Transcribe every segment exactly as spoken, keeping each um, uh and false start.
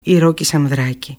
η Ρώκη Σανδράκη.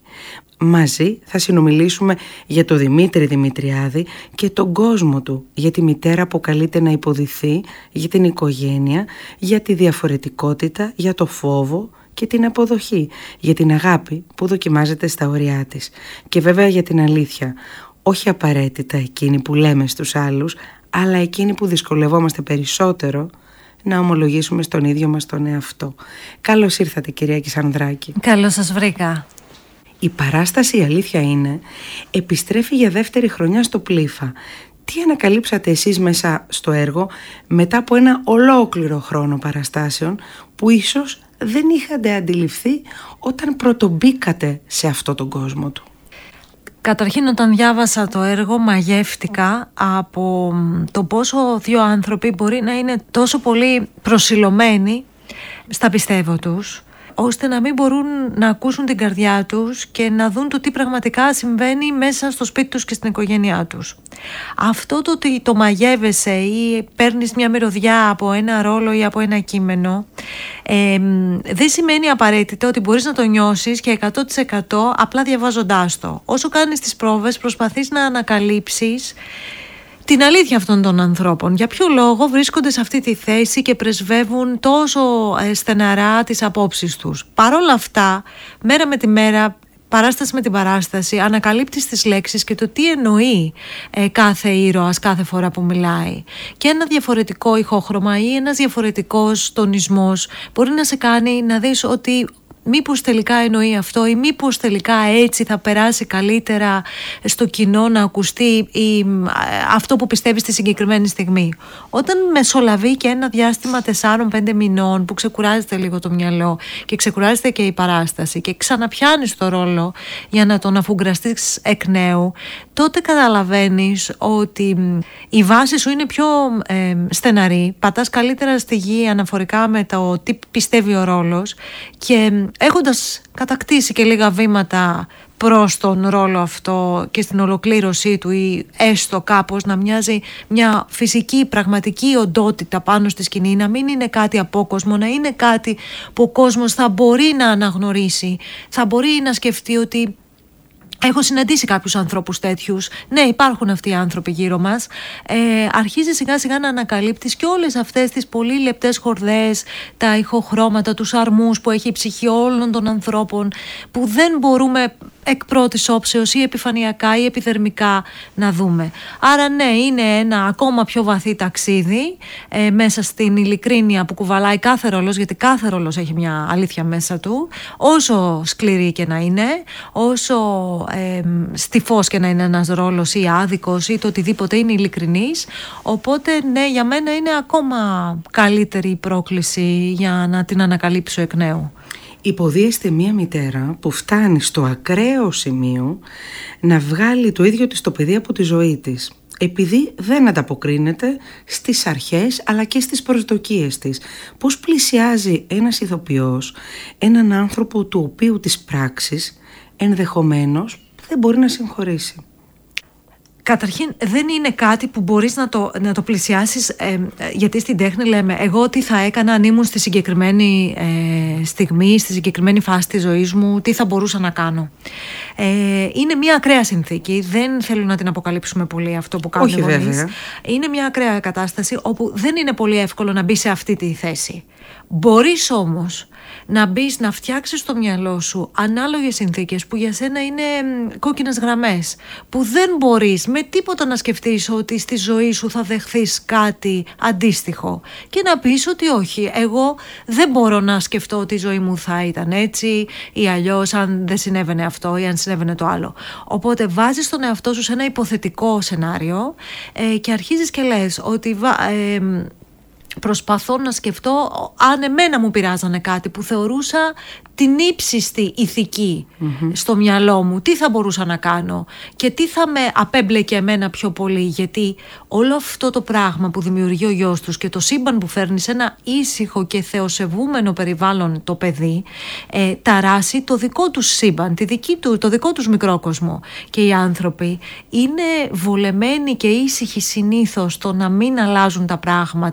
Μαζί θα συνομιλήσουμε για το Δημήτρη Δημητριάδη και τον κόσμο του, για τη μητέρα που καλείται να υποδηθεί, για την οικογένεια, για τη διαφορετικότητα, για το φόβο και την αποδοχή, για την αγάπη που δοκιμάζεται στα ωριά της και βέβαια για την αλήθεια, όχι απαραίτητα εκείνη που λέμε στους άλλους, αλλά εκείνη που δυσκολευόμαστε περισσότερο να ομολογήσουμε στον ίδιο μας τον εαυτό. Καλώς ήρθατε, κυρία Κισανδράκη. Καλώς σας βρήκα. Η παράσταση, η αλήθεια είναι, επιστρέφει για δεύτερη χρονιά στο Πλήφα. Τι ανακαλύψατε εσείς μέσα στο έργο μετά από ένα ολόκληρο χρόνο παραστάσεων που ίσως δεν είχατε αντιληφθεί όταν πρωτομπήκατε σε αυτόν τον κόσμο του? Καταρχήν, όταν διάβασα το έργο, μαγεύτηκα από το πόσο δύο άνθρωποι μπορεί να είναι τόσο πολύ προσιλωμένοι στα πιστεύω τους, ώστε να μην μπορούν να ακούσουν την καρδιά τους και να δουν το τι πραγματικά συμβαίνει μέσα στο σπίτι τους και στην οικογένειά τους. Αυτό το ότι το μαγεύεσαι ή παίρνεις μια μυρωδιά από ένα ρόλο ή από ένα κείμενο ε, δεν σημαίνει απαραίτητα ότι μπορείς να το νιώσεις και εκατό τοις εκατό απλά διαβάζοντάς το. Όσο κάνεις τις πρόβες, προσπαθείς να ανακαλύψεις την αλήθεια αυτών των ανθρώπων. Για ποιο λόγο βρίσκονται σε αυτή τη θέση και πρεσβεύουν τόσο στεναρά τις απόψεις τους. Παρ' όλα αυτά, μέρα με τη μέρα, παράσταση με την παράσταση, ανακαλύπτεις τις λέξεις και το τι εννοεί ε, κάθε ήρωας κάθε φορά που μιλάει. Και ένα διαφορετικό ηχόχρωμα ή ένας διαφορετικός τονισμός μπορεί να σε κάνει να δεις ότι μήπως τελικά εννοεί αυτό ή μήπως τελικά έτσι θα περάσει καλύτερα στο κοινό να ακουστεί ή αυτό που πιστεύει στη συγκεκριμένη στιγμή. Όταν μεσολαβεί και ένα διάστημα τεσσάρων πέντε μηνών που ξεκουράζεται λίγο το μυαλό και ξεκουράζεται και η παράσταση και ξαναπιάνεις το ρόλο για να τον αφουγκραστείς εκ νέου, τότε καταλαβαίνεις ότι η βάση σου είναι πιο ε, στεναρή, πατάς καλύτερα στη γη αναφορικά με το τι πιστεύει ο ρόλος και έχοντας κατακτήσει και λίγα βήματα προς τον ρόλο αυτό και στην ολοκλήρωσή του ή έστω κάπως να μοιάζει μια φυσική πραγματική οντότητα πάνω στη σκηνή, να μην είναι κάτι απόκοσμο, να είναι κάτι που ο κόσμος θα μπορεί να αναγνωρίσει, θα μπορεί να σκεφτεί ότι έχω συναντήσει κάποιους ανθρώπους τέτοιους. Ναι, υπάρχουν αυτοί οι άνθρωποι γύρω μας. Ε, αρχίζει σιγά σιγά να ανακαλύπτεις και όλες αυτές τις πολύ λεπτές χορδές, τα ηχοχρώματα, τους αρμούς που έχει η ψυχή όλων των ανθρώπων, που δεν μπορούμε εκ πρώτης όψεως ή επιφανειακά ή επιδερμικά να δούμε. Άρα ναι, είναι ένα ακόμα πιο βαθύ ταξίδι ε, μέσα στην ειλικρίνεια που κουβαλάει κάθε ρόλος, γιατί κάθε ρόλος έχει μια αλήθεια μέσα του, όσο σκληρή και να είναι, όσο ε, στιφός και να είναι ένας ρόλος ή άδικος ή το οτιδήποτε, είναι ειλικρινής. Οπότε ναι, για μένα είναι ακόμα καλύτερη η πρόκληση για να την ανακαλύψω εκ νέου. Υποδίεστε μία μητέρα που φτάνει στο ακραίο σημείο να βγάλει το ίδιο της το παιδί από τη ζωή της, επειδή δεν ανταποκρίνεται στις αρχές αλλά και στις προσδοκίες της. Πώς πλησιάζει ένας ηθοποιός έναν άνθρωπο του οποίου τις πράξεις ενδεχομένως δεν μπορεί να συγχωρήσει? Καταρχήν δεν είναι κάτι που μπορείς να το, να το πλησιάσεις ε, γιατί στην τέχνη λέμε εγώ τι θα έκανα αν ήμουν στη συγκεκριμένη ε, στιγμή, στη συγκεκριμένη φάση της ζωής μου, τι θα μπορούσα να κάνω. Ε, είναι μια ακραία συνθήκη, δεν θέλω να την αποκαλύψουμε πολύ αυτό που κάνουν οι γονείς. Είναι μια ακραία κατάσταση όπου δεν είναι πολύ εύκολο να μπει σε αυτή τη θέση. Μπορείς όμως να μπεις, να φτιάξεις στο μυαλό σου ανάλογες συνθήκες που για σένα είναι κόκκινες γραμμές, που δεν μπορείς με τίποτα να σκεφτείς ότι στη ζωή σου θα δεχθείς κάτι αντίστοιχο και να πεις ότι όχι, εγώ δεν μπορώ να σκεφτώ ότι η ζωή μου θα ήταν έτσι ή αλλιώς αν δεν συνέβαινε αυτό ή αν συνέβαινε το άλλο. Οπότε βάζεις τον εαυτό σου σε ένα υποθετικό σενάριο ε, και αρχίζεις και λες ότι ε, προσπαθώ να σκεφτώ αν εμένα μου πειράζανε κάτι που θεωρούσα την ύψιστη ηθική mm-hmm. στο μυαλό μου, τι θα μπορούσα να κάνω και τι θα με απέμπλεκε εμένα πιο πολύ, γιατί όλο αυτό το πράγμα που δημιουργεί ο γιος τους και το σύμπαν που φέρνει σε ένα ήσυχο και θεοσεβούμενο περιβάλλον το παιδί ε, ταράσει το δικό τους σύμπαν, τη δική του, το δικό τους μικρό κόσμο, και οι άνθρωποι είναι βολεμένοι και ήσυχοι συνήθως στο να μην αλλάζουν τα πράγματα,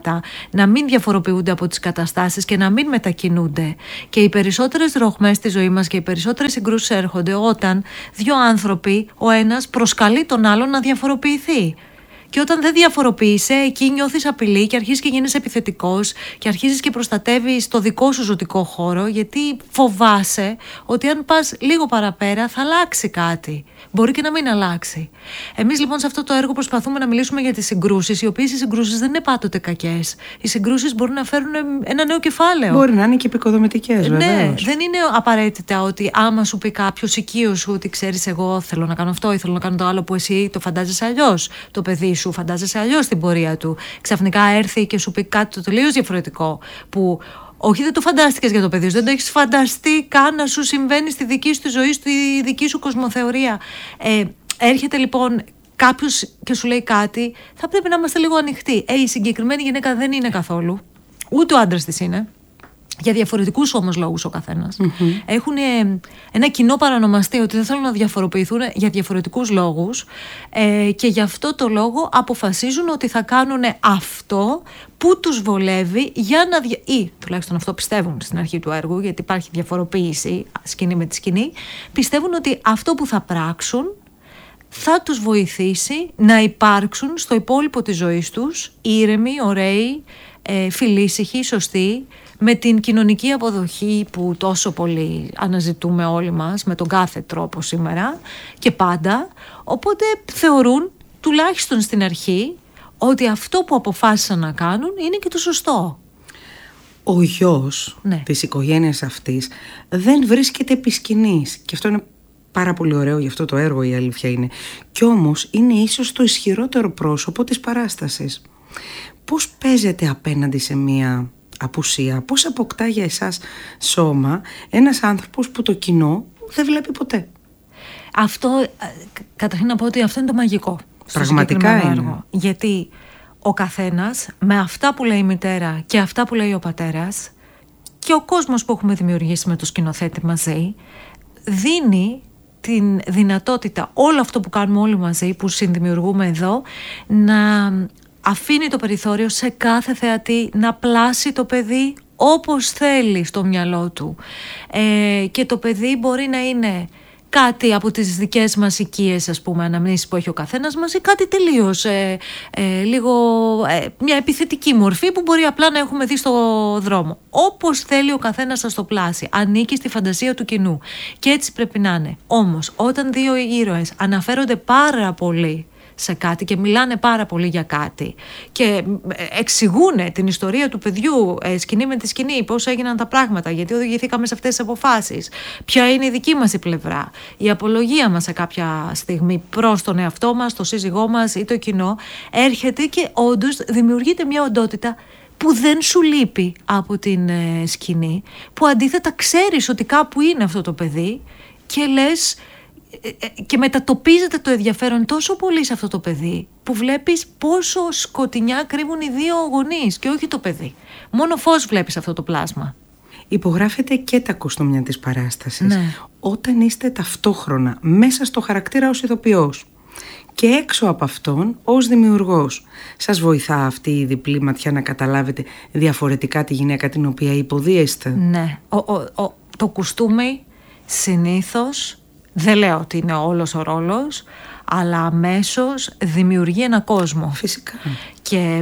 να μην διαφοροποιούνται από τις καταστάσεις και να μην μετακινούνται. Και οι περισσότερες ροχμές στη ζωή μας και οι περισσότερες συγκρούσεις έρχονται όταν δύο άνθρωποι, ο ένας προσκαλεί τον άλλον να διαφοροποιηθεί. Και όταν δεν διαφοροποιείσαι, εκεί νιώθεις απειλή και αρχίζεις και γίνεσαι επιθετικός και αρχίζεις και προστατεύεις το δικό σου ζωτικό χώρο, γιατί φοβάσαι ότι αν πας λίγο παραπέρα θα αλλάξει κάτι. Μπορεί και να μην αλλάξει. Εμείς λοιπόν σε αυτό το έργο προσπαθούμε να μιλήσουμε για τις συγκρούσεις, οι οποίες οι συγκρούσεις δεν είναι πάντοτε κακές. Οι συγκρούσεις μπορούν να φέρουν ένα νέο κεφάλαιο. Μπορεί να είναι και επικοδομητικές, βεβαίως. Ναι, δεν είναι απαραίτητα ότι άμα σου πει κάποιος οικείος σου ότι ξέρεις, εγώ θέλω να κάνω αυτό ή θέλω να κάνω το άλλο που εσύ το φαντάζεσαι αλλιώς. Το παιδί σου φαντάζεσαι αλλιώς την πορεία του. Ξαφνικά έρθει και σου πει κάτι το τελείως διαφορετικό που. Όχι, δεν το φαντάστηκες για το παιδί σου, δεν το έχεις φανταστεί καν να σου συμβαίνει στη δική σου τη ζωή, στη δική σου κοσμοθεωρία. Ε, έρχεται λοιπόν κάποιος και σου λέει κάτι, θα πρέπει να είμαστε λίγο ανοιχτοί. Ε, η συγκεκριμένη γυναίκα δεν είναι καθόλου, ούτε ο άντρας της είναι. Για διαφορετικούς όμως λόγους ο καθένας. Mm-hmm. Έχουν ε, ένα κοινό παρανομαστή ότι δεν θέλουν να διαφοροποιηθούν για διαφορετικούς λόγους ε, και γι' αυτό το λόγο αποφασίζουν ότι θα κάνουν αυτό που τους βολεύει για να δια... ή τουλάχιστον αυτό πιστεύουν στην αρχή του έργου, γιατί υπάρχει διαφοροποίηση σκηνή με τη σκηνή, πιστεύουν ότι αυτό που θα πράξουν θα τους βοηθήσει να υπάρξουν στο υπόλοιπο της ζωής τους ήρεμοι, ωραίοι, ε, φιλήσυχοι, σωστοί, με την κοινωνική αποδοχή που τόσο πολύ αναζητούμε όλοι μας με τον κάθε τρόπο σήμερα και πάντα. Οπότε θεωρούν, τουλάχιστον στην αρχή, ότι αυτό που αποφάσισαν να κάνουν είναι και το σωστό. Ο γιος ναι. της οικογένειας αυτής δεν βρίσκεται επί σκηνής και αυτό είναι πάρα πολύ ωραίο για αυτό το έργο, η αλήθεια είναι. Κι όμως είναι ίσως το ισχυρότερο πρόσωπο της παράστασης. Πώς παίζεται απέναντι σε μία απουσία, πώς αποκτά για εσάς σώμα ένας άνθρωπος που το κοινό δεν βλέπει ποτέ? Αυτό, καταρχήν να πω ότι αυτό είναι το μαγικό. Πραγματικά είναι. Έργο. Γιατί ο καθένας με αυτά που λέει η μητέρα και αυτά που λέει ο πατέρας και ο κόσμος που έχουμε δημιουργήσει με το σκηνοθέτη μαζί δίνει την δυνατότητα όλο αυτό που κάνουμε όλοι μαζί, που συνδημιουργούμε εδώ, να αφήνει το περιθώριο σε κάθε θεατή να πλάσει το παιδί όπως θέλει στο μυαλό του. Ε, και το παιδί μπορεί να είναι κάτι από τις δικές μας οικίες, ας πούμε, αναμνήσεις που έχει ο καθένας μας, ή κάτι τελείως ε, ε, λίγο ε, μια επιθετική μορφή που μπορεί απλά να έχουμε δει στο δρόμο. Όπως θέλει ο καθένας να το πλάσει, ανήκει στη φαντασία του κοινού και έτσι πρέπει να είναι. Όμως όταν δύο ήρωες αναφέρονται πάρα πολύ σε κάτι και μιλάνε πάρα πολύ για κάτι και εξηγούν την ιστορία του παιδιού ε, σκηνή με τη σκηνή, πώς έγιναν τα πράγματα, γιατί οδηγηθήκαμε σε αυτές τις αποφάσεις, ποια είναι η δική μας η πλευρά, η απολογία μας σε κάποια στιγμή προς τον εαυτό μας, το σύζυγό μας ή το κοινό, έρχεται και όντως δημιουργείται μια οντότητα που δεν σου λείπει από την ε, σκηνή, που αντίθετα ξέρεις ότι κάπου είναι αυτό το παιδί και λες και μετατοπίζεται το ενδιαφέρον τόσο πολύ σε αυτό το παιδί που βλέπεις πόσο σκοτεινιά κρύβουν οι δύο γονείς και όχι το παιδί. Μόνο φως βλέπεις αυτό το πλάσμα. Υπογράφετε και τα κοστούμια της παράστασης. Ναι. Όταν είστε ταυτόχρονα μέσα στο χαρακτήρα ως ηθοποιός και έξω από αυτόν ως δημιουργός, σας βοηθά αυτή η διπλή ματιά να καταλάβετε διαφορετικά τη γυναίκα την οποία υποδίεστε? Ναι. Ο, ο, ο, το κουστούμι συνήθως, δεν λέω ότι είναι όλος ο ρόλος, αλλά αμέσως δημιουργεί ένα κόσμο. Φυσικά. Και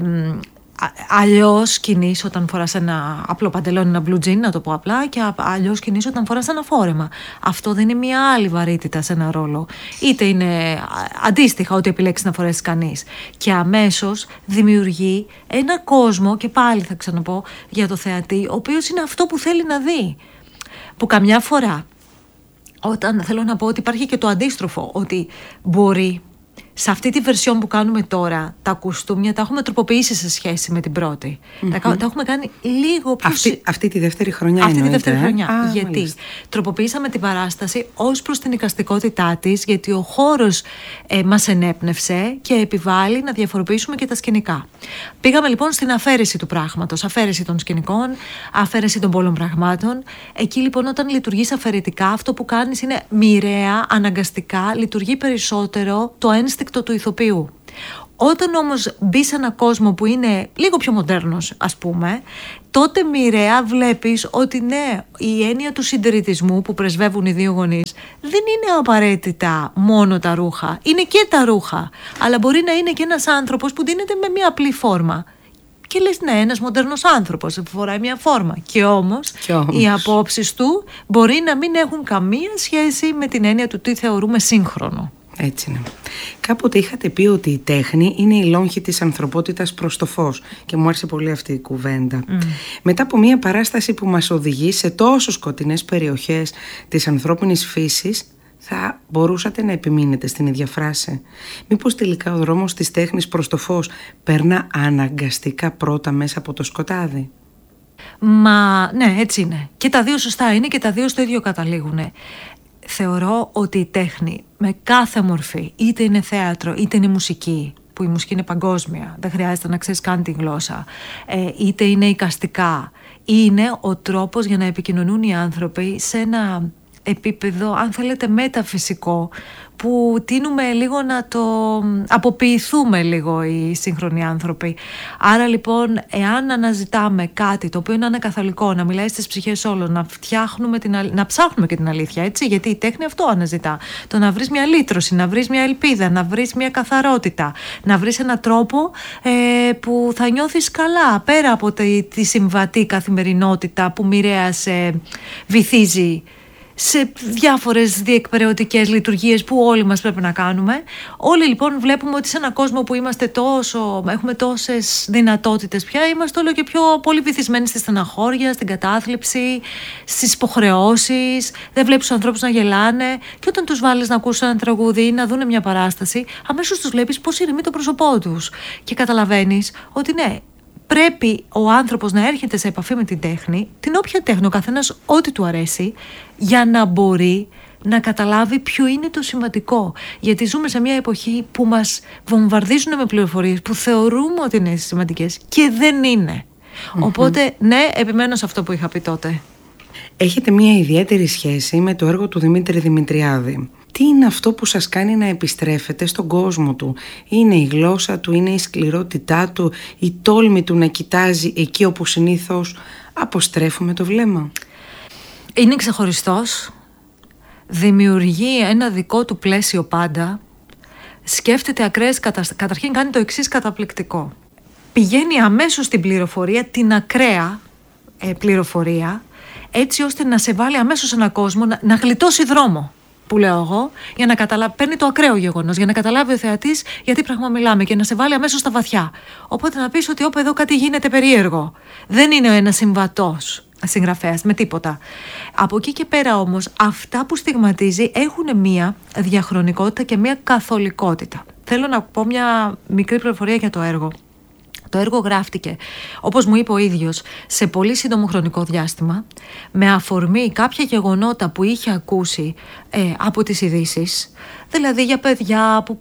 αλλιώς κινείς όταν φοράς ένα απλό παντελόνι, ένα blue jean, να το πω απλά, και αλλιώς κινείς όταν φοράς ένα φόρεμα. Αυτό δεν είναι μια άλλη βαρύτητα σε ένα ρόλο. Είτε είναι αντίστοιχα ό,τι επιλέξει να φορέσει κανείς. Και αμέσως δημιουργεί ένα κόσμο, και πάλι θα ξαναπώ για το θεατή, ο οποίος είναι αυτό που θέλει να δει. Που καμιά φορά, όταν θέλω να πω ότι υπάρχει και το αντίστροφο, ότι μπορεί σε αυτή τη βερσιόν που κάνουμε τώρα τα κουστούμια τα έχουμε τροποποιήσει σε σχέση με την πρώτη. Mm-hmm. Τα, τα έχουμε κάνει λίγο πιο... Αυτή, αυτή τη δεύτερη χρονιά Αυτή εννοείται, τη δεύτερη χρονιά. Α, γιατί μάλιστα. τροποποιήσαμε την παράσταση ως προς την εικαστικότητά της, γιατί ο χώρος ε, μας ενέπνευσε και επιβάλλει να διαφοροποιήσουμε και τα σκηνικά. Πήγαμε λοιπόν στην αφαίρεση του πράγματος, αφαίρεση των σκηνικών, αφαίρεση των πολλών πραγμάτων. Εκεί λοιπόν όταν λειτουργείς αφαιρετικά, αυτό που κάνεις είναι μοιραία, αναγκαστικά, λειτουργεί περισσότερο το ένστικτο του ηθοποιού. Όταν όμως μπει σε έναν κόσμο που είναι λίγο πιο μοντέρνος, ας πούμε, τότε μοιραία βλέπεις ότι ναι, η έννοια του συντηρητισμού που πρεσβεύουν οι δύο γονείς δεν είναι απαραίτητα μόνο τα ρούχα, είναι και τα ρούχα, αλλά μπορεί να είναι και ένας άνθρωπος που δίνεται με μια απλή φόρμα. Και λες ναι, ένας μοντέρνος άνθρωπος που φοράει μια φόρμα. Και όμως, και όμως οι απόψεις του μπορεί να μην έχουν καμία σχέση με την έννοια του τι θεωρούμε σύγχρονο. Έτσι είναι. Κάποτε είχατε πει ότι η τέχνη είναι η λόγχη της ανθρωπότητας προς το φως και μου άρεσε πολύ αυτή η κουβέντα. Mm. Μετά από μια παράσταση που μας οδηγεί σε τόσο σκοτεινές περιοχές της ανθρώπινης φύσης, θα μπορούσατε να επιμείνετε στην ίδια φράση? Μήπως τελικά ο δρόμος της τέχνης προς το φως περνά αναγκαστικά πρώτα μέσα από το σκοτάδι? Μα ναι, έτσι είναι. Και τα δύο σωστά είναι και τα δύο στο ίδιο καταλήγουν. Θεωρώ ότι η τέχνη με κάθε μορφή, είτε είναι θέατρο είτε είναι μουσική, που η μουσική είναι παγκόσμια, δεν χρειάζεται να ξέρεις καν τη γλώσσα, ε, είτε είναι εικαστικά, είναι ο τρόπος για να επικοινωνούν οι άνθρωποι σε ένα επίπεδο, αν θέλετε, μεταφυσικό, που τείνουμε λίγο να το αποποιηθούμε λίγο οι σύγχρονοι άνθρωποι. Άρα λοιπόν, εάν αναζητάμε κάτι το οποίο είναι ανακαθολικό, να μιλάει στις ψυχές όλων, να φτιάχνουμε την, να ψάχνουμε και την αλήθεια, έτσι, γιατί η τέχνη αυτό αναζητά. Το να βρεις μια λύτρωση, να βρεις μια ελπίδα, να βρεις μια καθαρότητα, να βρεις έναν τρόπο ε, που θα νιώθεις καλά, πέρα από τη, τη συμβατή καθημερινότητα που μοιραία σε βυθίζει σε διάφορες διεκπεραιωτικές λειτουργίες που όλοι μας πρέπει να κάνουμε. Όλοι λοιπόν βλέπουμε ότι σε έναν κόσμο που είμαστε τόσο, έχουμε τόσες δυνατότητες πια, είμαστε όλο και πιο πολύ βυθισμένοι στη στεναχώρια, στην κατάθλιψη, στις υποχρεώσεις. Δεν βλέπεις τους ανθρώπους να γελάνε, και όταν τους βάλεις να ακούσουν ένα τραγούδι ή να δουν μια παράσταση, αμέσως τους βλέπεις πώς ηρεμεί το πρόσωπό τους και καταλαβαίνεις ότι ναι, πρέπει ο άνθρωπος να έρχεται σε επαφή με την τέχνη, την όποια τέχνη, ο καθένας ό,τι του αρέσει, για να μπορεί να καταλάβει ποιο είναι το σημαντικό. Γιατί ζούμε σε μια εποχή που μας βομβαρδίζουν με πληροφορίες που θεωρούμε ότι είναι σημαντικές και δεν είναι. Mm-hmm. Οπότε ναι, επιμένω σε αυτό που είχα πει τότε. Έχετε μια ιδιαίτερη σχέση με το έργο του Δημήτρη Δημητριάδη. Τι είναι αυτό που σας κάνει να επιστρέφετε στον κόσμο του? Είναι η γλώσσα του, είναι η σκληρότητά του, η τόλμη του να κοιτάζει εκεί όπου συνήθως αποστρέφουμε το βλέμμα? Είναι ξεχωριστός, δημιουργεί ένα δικό του πλαίσιο πάντα, σκέφτεται ακραίες κατασ... καταρχήν κάνει το εξής καταπληκτικό. Πηγαίνει αμέσως στην πληροφορία, την ακραία ε, πληροφορία, έτσι ώστε να σε βάλει αμέσως σε έναν κόσμο να, να γλιτώσει δρόμο, που λέω εγώ, για να καταλάβει, παίρνει το ακραίο γεγονός, για να καταλάβει ο θεατής γιατί πράγμα μιλάμε και να σε βάλει αμέσως στα βαθιά. Οπότε να πεις ότι όπα εδώ κάτι γίνεται περίεργο. Δεν είναι ένας συμβατός συγγραφέας με τίποτα. Από εκεί και πέρα όμως, αυτά που στιγματίζει έχουν μία διαχρονικότητα και μία καθολικότητα. Θέλω να πω μια μικρή πληροφορία για το έργο. Το έργο γράφτηκε, όπως μου είπε ο ίδιος, σε πολύ σύντομο χρονικό διάστημα, με αφορμή κάποια γεγονότα που είχε ακούσει ε, από τις ειδήσεις, δηλαδή για παιδιά που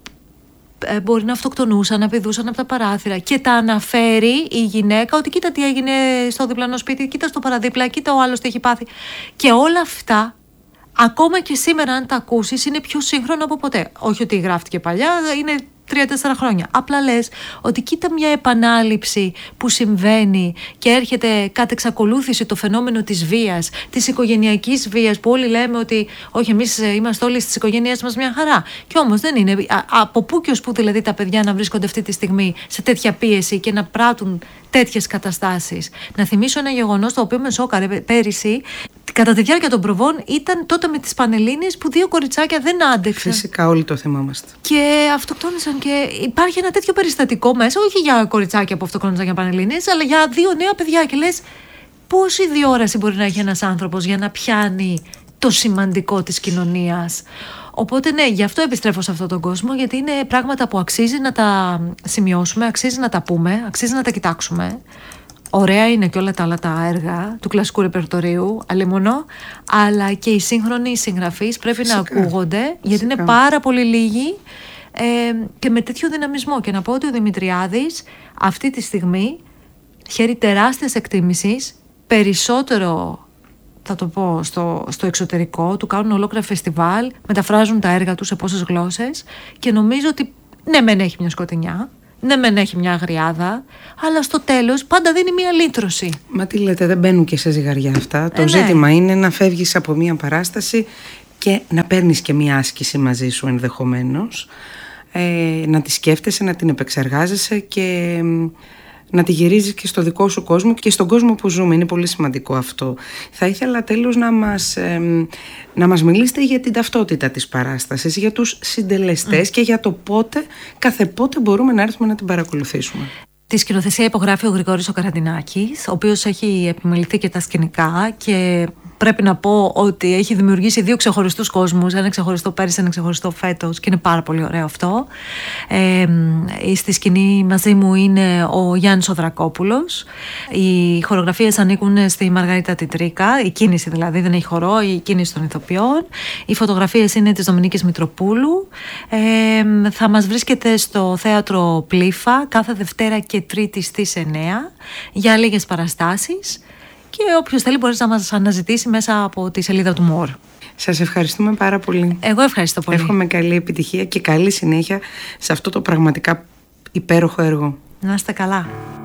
ε, μπορεί να αυτοκτονούσαν, να πηδούσαν από τα παράθυρα, και τα αναφέρει η γυναίκα ότι κοίτα τι έγινε στο διπλανό σπίτι, κοίτα στο παραδίπλα, κοίτα ο άλλος τι έχει πάθει. Και όλα αυτά, ακόμα και σήμερα αν τα ακούσεις, είναι πιο σύγχρονο από ποτέ. Όχι ότι γράφτηκε παλιά, είναι τρία-τέσσερα χρόνια. Απλά λες ότι κοίτα μια επανάληψη που συμβαίνει και έρχεται κατ' εξακολούθηση το φαινόμενο της βίας, της οικογενειακής βίας, που όλοι λέμε ότι όχι, εμείς είμαστε όλοι στις οικογένειές μας μια χαρά. Και όμως δεν είναι. Α, από πού και ως πού δηλαδή τα παιδιά να βρίσκονται αυτή τη στιγμή σε τέτοια πίεση και να πράττουν τέτοιες καταστάσεις? Να θυμίσω ένα γεγονός το οποίο με σόκαρε πέρυσι. Κατά τη διάρκεια των προβών ήταν τότε με τις Πανελλήνιες που δύο κοριτσάκια δεν άντεξαν. Φυσικά, όλοι το θυμάμαστε. Και αυτοκτόνησαν, και υπάρχει ένα τέτοιο περιστατικό μέσα, όχι για κοριτσάκια που αυτοκτόνησαν για Πανελλήνιες, αλλά για δύο νέα παιδιά. Και λες, πόση διόραση μπορεί να έχει ένας άνθρωπος για να πιάνει το σημαντικό της κοινωνίας? Οπότε ναι, γι' αυτό επιστρέφω σε αυτόν τον κόσμο, γιατί είναι πράγματα που αξίζει να τα σημειώσουμε, αξίζει να τα πούμε, αξίζει να τα κοιτάξουμε. Ωραία είναι και όλα τα άλλα τα έργα του κλασικού ρεπερτορίου, αλίμονο, αλλά και οι σύγχρονοι συγγραφείς πρέπει Φυσικά. να ακούγονται, γιατί Φυσικά. είναι πάρα πολύ λίγοι ε, και με τέτοιο δυναμισμό. Και να πω ότι ο Δημητριάδης αυτή τη στιγμή χαίρει τεράστιας εκτίμησης, περισσότερο θα το πω στο, στο εξωτερικό, του κάνουν ολόκληρα φεστιβάλ, μεταφράζουν τα έργα του σε πόσες γλώσσες, και νομίζω ότι ναι μεν έχει μια σκοτεινιά, Ναι, μεν έχει μια αγριάδα, αλλά στο τέλος πάντα δίνει μια λύτρωση. Μα τι λέτε, δεν μπαίνουν και σε ζυγαριά αυτά. Ε, Το ναι. ζήτημα είναι να φεύγεις από μια παράσταση και να παίρνεις και μια άσκηση μαζί σου ενδεχομένως, ε, να τη σκέφτεσαι, να την επεξεργάζεσαι και να τη γυρίζεις και στο δικό σου κόσμο και στον κόσμο που ζούμε. Είναι πολύ σημαντικό αυτό. Θα ήθελα τέλος να μας, ε, να μας μιλήσετε για την ταυτότητα της παράστασης, για τους συντελεστές mm. και για το πότε, κάθε πότε μπορούμε να έρθουμε να την παρακολουθήσουμε. Τη σκηνοθεσία υπογράφει ο Γρηγόρης ο Καραντινάκης, ο οποίος έχει επιμεληθεί και τα σκηνικά και πρέπει να πω ότι έχει δημιουργήσει δύο ξεχωριστούς κόσμους, ένα ξεχωριστό πέρυσι, ένα ξεχωριστό φέτος, και είναι πάρα πολύ ωραίο αυτό. Ε, στη σκηνή μαζί μου είναι ο Γιάννης ο Δρακόπουλος. Οι χορογραφίες ανήκουν στη Μαργαρίτα την Τρίκα, η κίνηση δηλαδή, δεν έχει χορό, η κίνηση των ηθοποιών. Οι φωτογραφίες είναι της Δομηνίκης Μητροπούλου. Ε, θα μας βρίσκεται στο θέατρο Πλήφα κάθε Δευτέρα και Τρίτη στις εννιά για λίγες παραστάσεις. Και όποιος θέλει μπορεί να μας αναζητήσει μέσα από τη σελίδα του Μορ. Σας ευχαριστούμε πάρα πολύ. Εγώ ευχαριστώ πολύ. Εύχομαι καλή επιτυχία και καλή συνέχεια σε αυτό το πραγματικά υπέροχο έργο. Να είστε καλά.